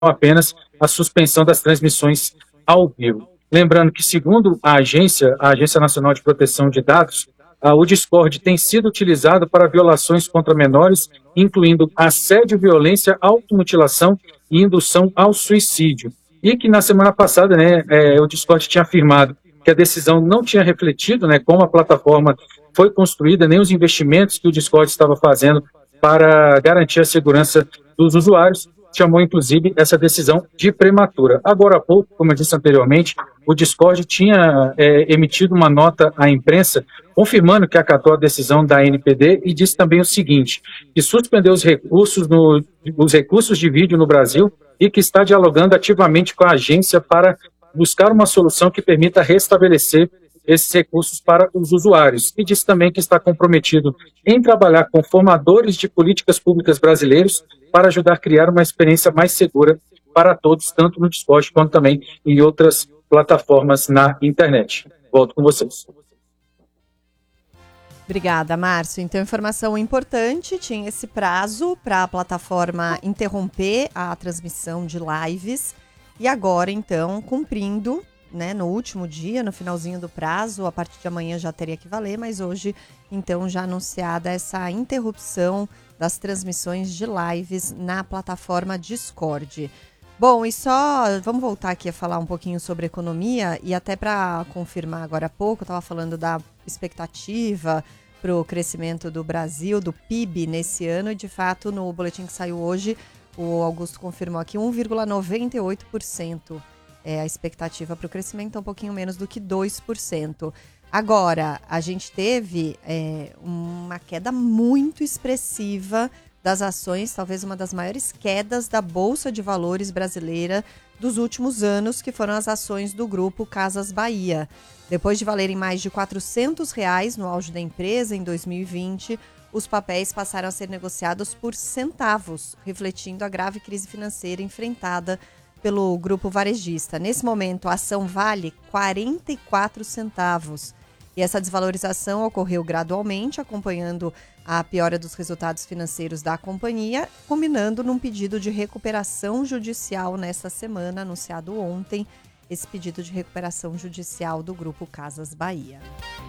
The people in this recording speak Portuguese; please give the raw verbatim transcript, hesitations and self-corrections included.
apenas a suspensão das transmissões ao vivo. Lembrando que, segundo a agência, a Agência Nacional de Proteção de Dados, ah, o Discord tem sido utilizado para violações contra menores, incluindo assédio, violência, automutilação e indução ao suicídio. E que na semana passada, né, é, o Discord tinha afirmado que a decisão não tinha refletido, né, como a plataforma foi construída, nem os investimentos que o Discord estava fazendo para garantir a segurança dos usuários, chamou inclusive essa decisão de prematura. Agora há pouco, como eu disse anteriormente, o Discord tinha é, emitido uma nota à imprensa confirmando que acatou a decisão da A N P D e disse também o seguinte, que suspendeu os recursos, no, os recursos de vídeo no Brasil e que está dialogando ativamente com a agência para buscar uma solução que permita restabelecer esses recursos para os usuários. E disse também que está comprometido em trabalhar com formadores de políticas públicas brasileiros para ajudar a criar uma experiência mais segura para todos, tanto no Discord quanto também em outras plataformas na internet. Volto com vocês. Obrigada, Márcio. Então, informação importante, tinha esse prazo para a plataforma interromper a transmissão de lives e agora, então, cumprindo, né, no último dia, no finalzinho do prazo, a partir de amanhã já teria que valer, mas hoje, então, já anunciada essa interrupção das transmissões de lives na plataforma Discord. Bom, e só vamos voltar aqui a falar um pouquinho sobre economia e até para confirmar agora há pouco, eu estava falando da expectativa para o crescimento do Brasil, do P I B nesse ano, e de fato no boletim que saiu hoje, o Augusto confirmou aqui um vírgula noventa e oito por cento é a expectativa para o crescimento, um pouquinho menos do que dois por cento. Agora, a gente teve é, uma queda muito expressiva das ações, talvez uma das maiores quedas da Bolsa de Valores brasileira dos últimos anos, que foram as ações do grupo Casas Bahia. Depois de valerem mais de quatrocentos reais no auge da empresa em dois mil e vinte, os papéis passaram a ser negociados por centavos, refletindo a grave crise financeira enfrentada pelo grupo varejista. Nesse momento, a ação vale quarenta e quatro centavos. E essa desvalorização ocorreu gradualmente, acompanhando a piora dos resultados financeiros da companhia, culminando num pedido de recuperação judicial nesta semana, anunciado ontem, esse pedido de recuperação judicial do grupo Casas Bahia.